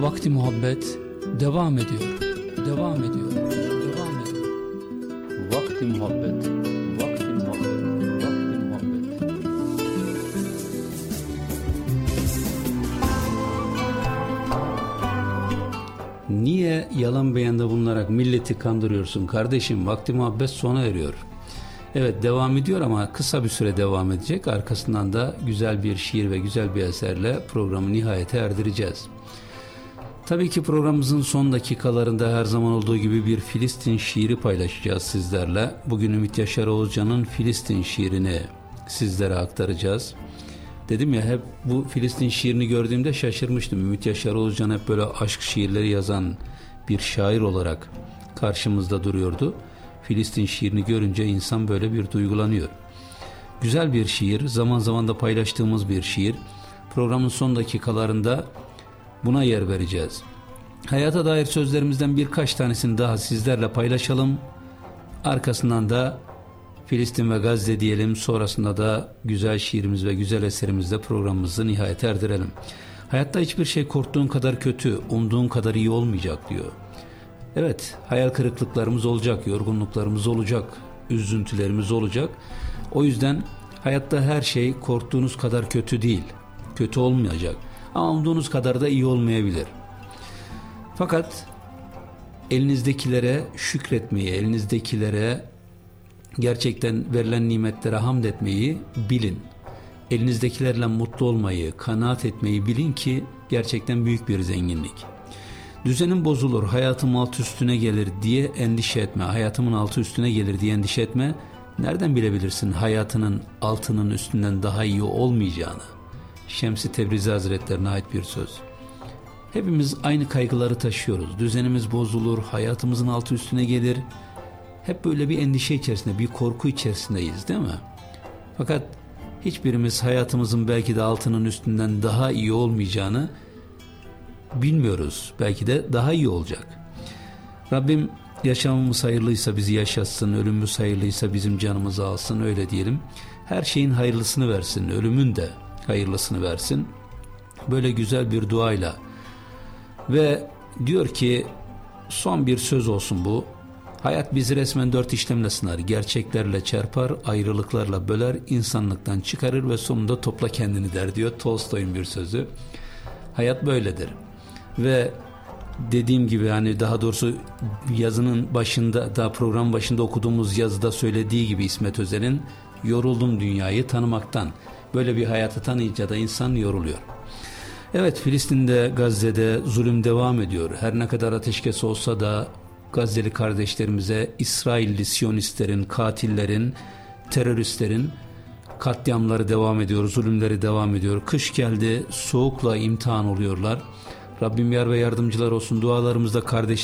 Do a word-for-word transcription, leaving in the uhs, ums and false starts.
Vakti Muhabbet devam ediyor, devam ediyor, devam ediyor. Vakti Muhabbet, Vakti Muhabbet, Vakti Muhabbet. Niye yalan beyanda bulunarak milleti kandırıyorsun kardeşim? Vakti Muhabbet sona eriyor. Evet, devam ediyor ama kısa bir süre devam edecek. Arkasından da güzel bir şiir ve güzel bir eserle programı nihayete erdireceğiz. Tabii ki programımızın son dakikalarında her zaman olduğu gibi bir Filistin şiiri paylaşacağız sizlerle. Bugün Ümit Yaşar Oğuzcan'ın Filistin şiirini sizlere aktaracağız. Dedim ya, hep bu Filistin şiirini gördüğümde şaşırmıştım. Ümit Yaşar Oğuzcan hep böyle aşk şiirleri yazan bir şair olarak karşımızda duruyordu. Filistin şiirini görünce insan böyle bir duygulanıyor. Güzel bir şiir, zaman zaman da paylaştığımız bir şiir. Programın son dakikalarında buna yer vereceğiz. Hayata dair sözlerimizden birkaç tanesini daha sizlerle paylaşalım. Arkasından da Filistin ve Gazze diyelim. Sonrasında da güzel şiirimiz ve güzel eserimizle programımızı nihayete erdirelim. Hayatta hiçbir şey korktuğun kadar kötü, umduğun kadar iyi olmayacak diyor. Evet, hayal kırıklıklarımız olacak, yorgunluklarımız olacak, üzüntülerimiz olacak. O yüzden hayatta her şey korktuğunuz kadar kötü değil, kötü olmayacak. Ama umduğunuz kadar da iyi olmayabilir. Fakat elinizdekilere şükretmeyi, elinizdekilere gerçekten verilen nimetlere hamd etmeyi bilin. Elinizdekilerle mutlu olmayı, kanaat etmeyi bilin ki gerçekten büyük bir zenginlik. Düzenim bozulur, hayatım alt üstüne gelir diye endişe etme. Hayatımın altı üstüne gelir diye endişe etme. Nereden bilebilirsin hayatının altının üstünden daha iyi olmayacağını? Şems-i Tebrizi Hazretlerine ait bir söz. Hepimiz aynı kaygıları taşıyoruz. Düzenimiz bozulur, hayatımızın altı üstüne gelir. Hep böyle bir endişe içerisinde, bir korku içerisindeyiz, değil mi? Fakat hiçbirimiz hayatımızın belki de altının üstünden daha iyi olmayacağını bilmiyoruz. Belki de daha iyi olacak. Rabbim yaşamımız hayırlıysa bizi yaşatsın, ölümümüz hayırlıysa bizim canımızı alsın, öyle diyelim. Her şeyin hayırlısını versin, ölümün de hayırlısını versin. Böyle güzel bir duayla. Ve diyor ki, son bir söz olsun bu. Hayat bizi resmen dört işlemle sınar, gerçeklerle çarpar, ayrılıklarla böler, insanlıktan çıkarır ve sonunda topla kendini der diyor Tolstoy'un bir sözü. Hayat böyledir. Ve dediğim gibi, hani daha doğrusu yazının başında, daha program başında okuduğumuz yazıda söylediği gibi İsmet Özel'in, yoruldum dünyayı tanımaktan. Böyle bir hayatı tanıyınca da insan yoruluyor. Evet, Filistin'de, Gazze'de zulüm devam ediyor. Her ne kadar ateşkes olsa da Gazze'li kardeşlerimize İsrailli Siyonistlerin, katillerin, teröristlerin katliamları devam ediyor, zulümleri devam ediyor. Kış geldi, soğukla imtihan oluyorlar. Rabbim yar ve yardımcılar olsun. Dualarımızda kardeş